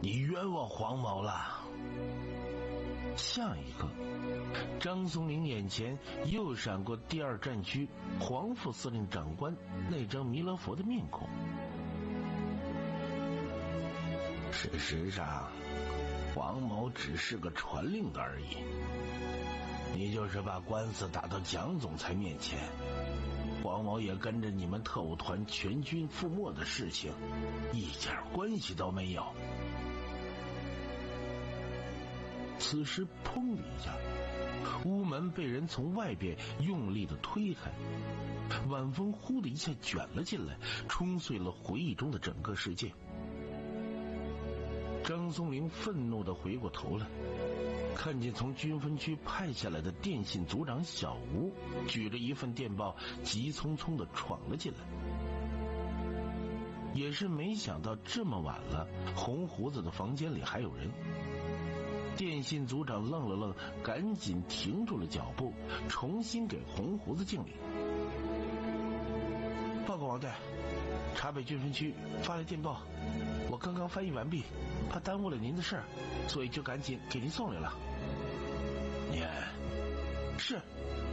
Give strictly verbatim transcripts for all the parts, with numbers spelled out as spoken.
你冤枉黄某了。下一个，张松龄眼前又闪过第二战区黄副司令长官那张弥勒佛的面孔。事实上，黄某只是个传令的而已。你就是把官司打到蒋总裁面前，黄某也跟着你们特务团全军覆没的事情一点关系都没有。此时砰的一下，屋门被人从外边用力的推开，晚风呼的一下卷了进来，冲碎了回忆中的整个世界。张松龄愤怒地回过头来，看见从军分区派下来的电信组长小吴举着一份电报急匆匆地闯了进来。也是没想到这么晚了，红胡子的房间里还有人。电信组长愣了愣，赶紧停住了脚步，重新给红胡子敬礼。报告王队，察北军分区发来电报，我刚刚翻译完毕，怕耽误了您的事儿，所以就赶紧给您送来了。念是。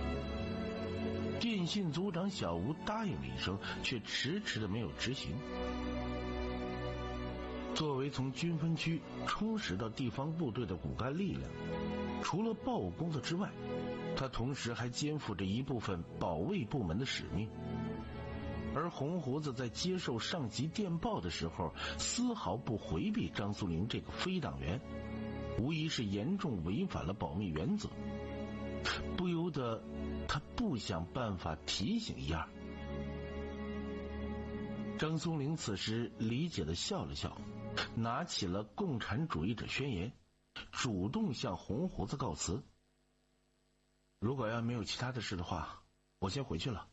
电信组长小吴答应了一声，却迟迟的没有执行。作为从军分区充实到地方部队的骨干力量，除了报务工作之外，他同时还肩负着一部分保卫部门的使命。而红胡子在接受上级电报的时候，丝毫不回避张松龄这个非党员，无疑是严重违反了保密原则。不由得他不想办法提醒一样。张松龄此时理解地笑了笑，拿起了《共产主义者宣言》，主动向红胡子告辞。如果要没有其他的事的话，我先回去了。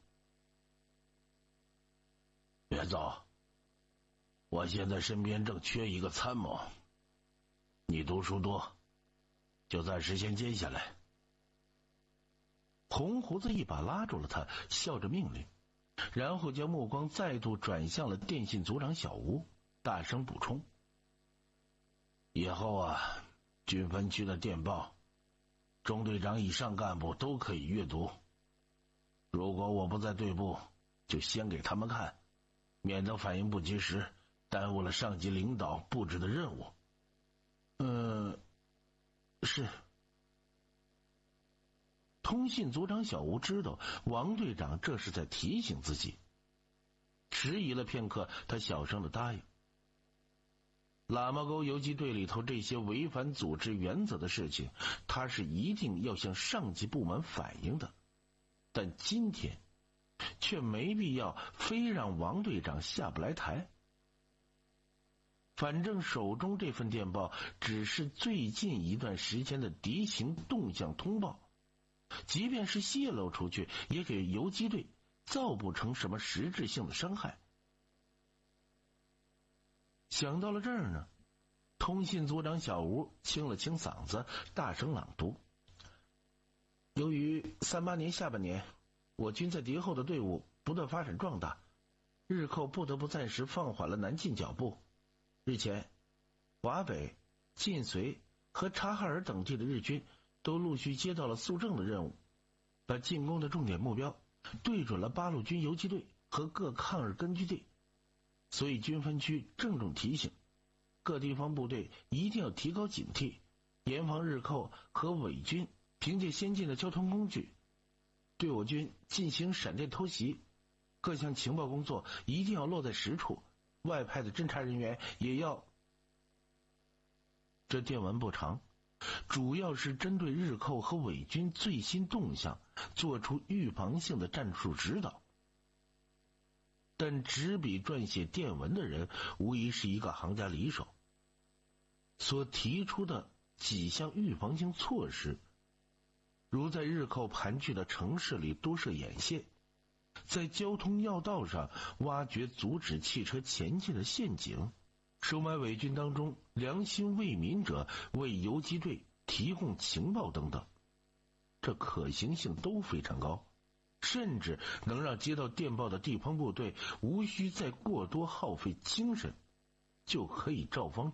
别走，我现在身边正缺一个参谋，你读书多，就暂时先接下来。红胡子一把拉住了他，笑着命令，然后将目光再度转向了电信组长小吴，大声补充：以后啊，军分区的电报，中队长以上干部都可以阅读。如果我不在队部，就先给他们看，免得反应不及时，耽误了上级领导布置的任务。呃，是。通信组长小吴知道王队长这是在提醒自己，迟疑了片刻，他小声的答应。喇嘛沟游击队里头这些违反组织原则的事情，他是一定要向上级部门反映的，但今天却没必要非让王队长下不来台。反正手中这份电报只是最近一段时间的敌情动向通报，即便是泄露出去，也给游击队造不成什么实质性的伤害。想到了这儿呢，通信组长小吴清了清嗓子，大声朗读：由于三八年下半年我军在敌后的队伍不断发展壮大，日寇不得不暂时放缓了南进脚步。日前，华北、晋绥和察哈尔等地的日军都陆续接到了肃正的任务，把进攻的重点目标对准了八路军游击队和各抗日根据地。所以军分区郑重提醒各地方部队一定要提高警惕，严防日寇和伪军凭借先进的交通工具对我军进行闪电偷袭，各项情报工作一定要落在实处，外派的侦察人员也要……这电文不长，主要是针对日寇和伪军最新动向做出预防性的战术指导。但执笔撰写电文的人无疑是一个行家里手，所提出的几项预防性措施，如在日寇盘踞的城市里多设眼线，在交通要道上挖掘阻止汽车前进的陷阱，收买伪军当中良心为民者为游击队提供情报等等，这可行性都非常高，甚至能让接到电报的地方部队无需再过多耗费精神，就可以照方